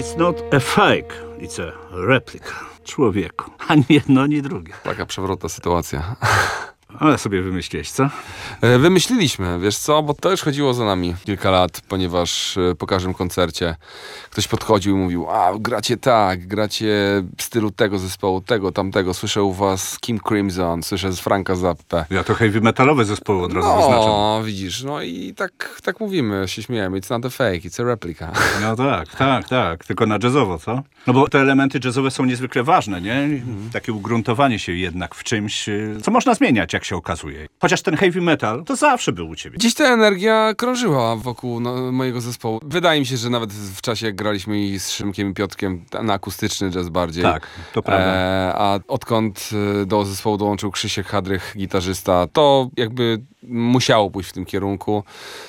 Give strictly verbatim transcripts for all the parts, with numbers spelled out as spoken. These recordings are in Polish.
It's not a fake, it's a replica. Człowieku. Ani jedno, ani drugie. Taka przewrotna sytuacja. Ale sobie wymyśliłeś, co? Wymyśliliśmy, wiesz co, bo to już chodziło za nami kilka lat, ponieważ po każdym koncercie ktoś podchodził i mówił: a gracie tak, gracie w stylu tego zespołu, tego, tamtego, słyszę u was Kim Crimson, słyszę z Franka Zappę. Ja to heavy metalowe zespoły od razu no, wyznaczam. No, widzisz, no i tak, tak mówimy, się śmiejemy, it's not a fake, it's a replica. No tak, tak, tak, tylko na jazzowo, co? No bo te elementy jazzowe są niezwykle ważne, nie? Takie ugruntowanie się jednak w czymś, co można zmieniać, jak się okazuje. Chociaż ten heavy metal to zawsze był u ciebie. Gdzieś ta energia krążyła wokół no, mojego zespołu. Wydaje mi się, że nawet w czasie, jak graliśmy i z Szymkiem i Piotrkiem na akustyczny jazz bardziej. Tak, to prawda. E, a odkąd do zespołu dołączył Krzysiek Hadrych, gitarzysta, to jakby musiało pójść w tym kierunku.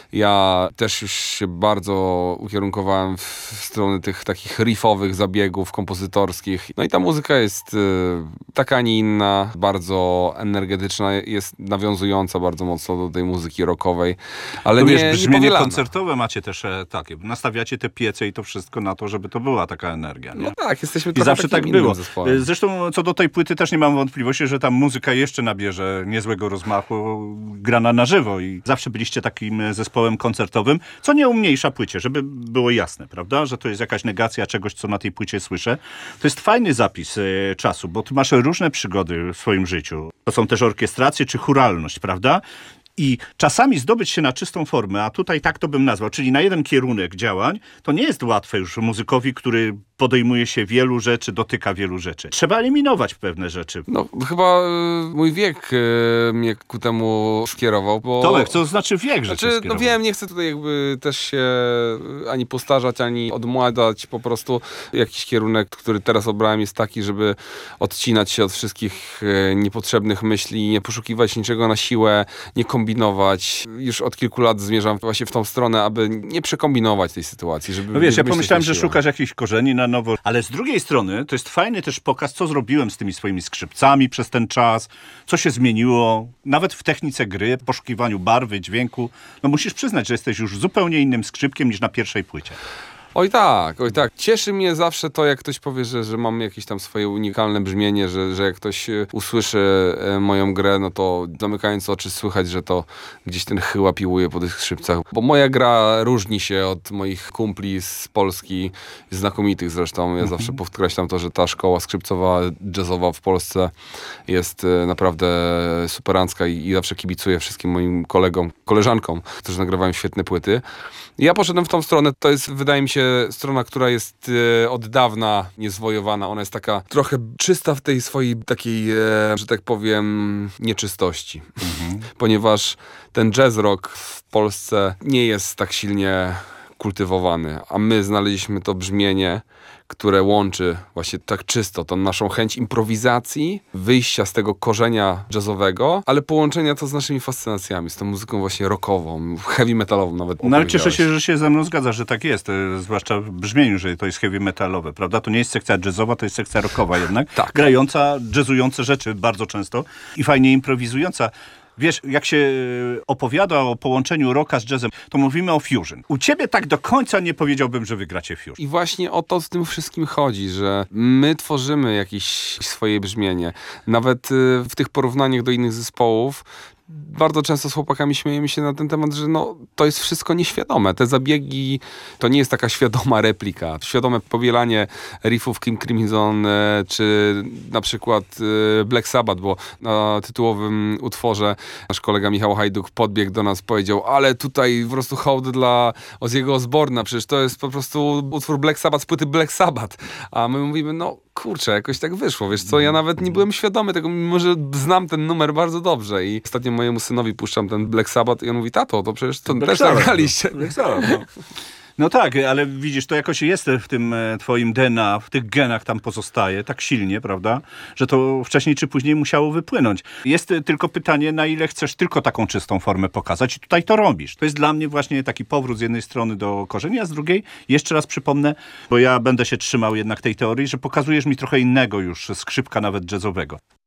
Ja też już się bardzo ukierunkowałem w stronę tych takich riffowych zabiegów kompozytorskich. No i ta muzyka jest y, taka, a nie inna, bardzo energetyczna, jest nawiązująca bardzo mocno do tej muzyki rockowej, ale to nie, wiesz, brzmienie nie koncertowe macie też e, takie, nastawiacie te piece i to wszystko na to, żeby to była taka energia, nie? No tak, jesteśmy I zawsze tak było. Zespołem. Zresztą co do tej płyty też nie mam wątpliwości, że tam muzyka jeszcze nabierze niezłego rozmachu, grana na żywo i zawsze byliście takim zespołem koncertowym, co nie umniejsza płycie, żeby było jasne, prawda, że to jest jakaś negacja czegoś, co na tej płycie słyszę. To jest fajny zapis e, czasu, bo ty masz różne przygody w swoim życiu. To są też orkiestracje czy chóralność, prawda? I czasami zdobyć się na czystą formę, a tutaj tak to bym nazwał, czyli na jeden kierunek działań, to nie jest łatwe już muzykowi, który podejmuje się wielu rzeczy, dotyka wielu rzeczy. Trzeba eliminować pewne rzeczy. No chyba y, mój wiek y, mnie ku temu skierował, bo... Tomek, co znaczy wiek, że znaczy, cię no skierował? wiem, nie chcę tutaj jakby też się ani postarzać, ani odmładzać. Po prostu jakiś kierunek, który teraz obrałem, jest taki, żeby odcinać się od wszystkich y, niepotrzebnych myśli, nie poszukiwać niczego na siłę, nie kombinować. Już od kilku lat zmierzam właśnie w tą stronę, aby nie przekombinować tej sytuacji. Żeby no wiesz, ja myśleć pomyślałem, na że siłę. szukasz jakichś korzeni na nowo, ale z drugiej strony to jest fajny też pokaz, co zrobiłem z tymi swoimi skrzypcami przez ten czas, co się zmieniło, nawet w technice gry, poszukiwaniu barwy, dźwięku. No musisz przyznać, że jesteś już zupełnie innym skrzypkiem niż na pierwszej płycie. Oj tak, oj tak. Cieszy mnie zawsze to, jak ktoś powie, że, że mam jakieś tam swoje unikalne brzmienie, że, że jak ktoś usłyszy moją grę, no to zamykając oczy słychać, że to gdzieś ten chyła piłuje po tych skrzypcach. Bo moja gra różni się od moich kumpli z Polski, znakomitych zresztą. Ja zawsze podkreślam to, że ta szkoła skrzypcowa, jazzowa w Polsce jest naprawdę superancka i, i zawsze kibicuję wszystkim moim kolegom, koleżankom, którzy nagrywają świetne płyty. I ja poszedłem w tą stronę, to jest, wydaje mi się, strona, która jest e, od dawna niezwojowana. Ona jest taka trochę czysta w tej swojej takiej, e, że tak powiem, nieczystości. Mhm. Ponieważ ten jazz rock w Polsce nie jest tak silnie kultywowany, a my znaleźliśmy to brzmienie, które łączy właśnie tak czysto tą naszą chęć improwizacji, wyjścia z tego korzenia jazzowego, ale połączenia to z naszymi fascynacjami, z tą muzyką właśnie rockową, heavy metalową nawet. No ale cieszę się, że się ze mną zgadza, że tak jest, zwłaszcza w brzmieniu, że to jest heavy metalowe, prawda? To nie jest sekcja jazzowa, to jest sekcja rockowa jednak, tak. Grająca, jazzujące rzeczy bardzo często i fajnie improwizująca. Wiesz, jak się opowiada o połączeniu rocka z jazzem, to mówimy o fusion. U ciebie tak do końca nie powiedziałbym, że wygracie fusion. I właśnie o to z tym wszystkim chodzi, że my tworzymy jakieś swoje brzmienie. Nawet w tych porównaniach do innych zespołów bardzo często z chłopakami śmiejemy się na ten temat, że no, to jest wszystko nieświadome. Te zabiegi to nie jest taka świadoma replika. Świadome powielanie riffów Kim Crimson, czy na przykład Black Sabbath, bo na tytułowym utworze nasz kolega Michał Hajduk podbiegł do nas, powiedział, ale tutaj po prostu hołd dla Ozzy'ego Osborna, przecież to jest po prostu utwór Black Sabbath z płyty Black Sabbath. A my mówimy, no kurczę, jakoś tak wyszło, wiesz co, ja nawet nie byłem świadomy tego, mimo że znam ten numer bardzo dobrze i ostatnio mojemu synowi puszczam ten Black Sabbath i on mówi, tato, to przecież to Black też Sabbath, nagraliście. no. Black Sabbath, no. No tak, ale widzisz, to jakoś jest w tym twoim D N A, w tych genach tam pozostaje, tak silnie, prawda, że to wcześniej czy później musiało wypłynąć. Jest tylko pytanie, na ile chcesz tylko taką czystą formę pokazać i tutaj to robisz. To jest dla mnie właśnie taki powrót z jednej strony do korzeni, a z drugiej, jeszcze raz przypomnę, bo ja będę się trzymał jednak tej teorii, że pokazujesz mi trochę innego już skrzypka nawet jazzowego.